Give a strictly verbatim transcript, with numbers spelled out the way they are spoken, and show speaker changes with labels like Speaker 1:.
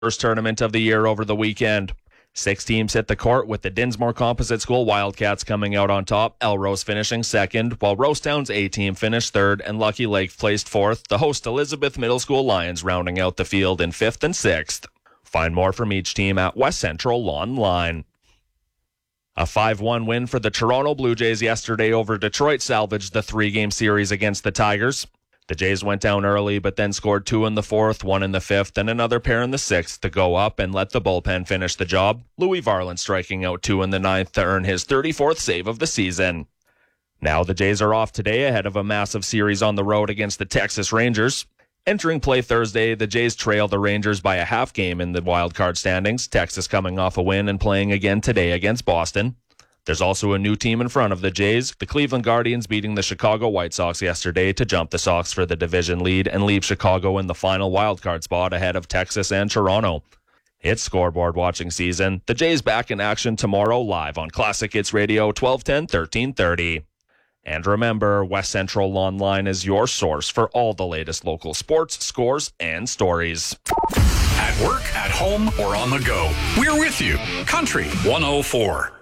Speaker 1: first tournament of the year over the weekend. Six teams hit the court, with the Dinsmore Composite School Wildcats coming out on top, Elrose finishing second, while Rosetown's A-team finished third and Lucky Lake placed fourth, the host Elizabeth Middle School Lions rounding out the field in fifth and sixth. Find more from each team at West Central Online. A five one win for the Toronto Blue Jays yesterday over Detroit salvaged the three-game series against the Tigers. The Jays went down early, but then scored two in the fourth, one in the fifth, and another pair in the sixth to go up and let the bullpen finish the job. Louis Varland striking out two in the ninth to earn his thirty-fourth save of the season. Now the Jays are off today ahead of a massive series on the road against the Texas Rangers. Entering play Thursday, the Jays trail the Rangers by a half game in the wild card standings, Texas coming off a win and playing again today against Boston. There's also a new team in front of the Jays, the Cleveland Guardians beating the Chicago White Sox yesterday to jump the Sox for the division lead and leave Chicago in the final wildcard spot ahead of Texas and Toronto. It's scoreboard watching season. The Jays back in action tomorrow live on Classic Hits Radio, twelve ten, thirteen thirty. And remember, West Central Online is your source for all the latest local sports, scores, and stories.
Speaker 2: At work, at home, or on the go, we're with you. Country one oh four.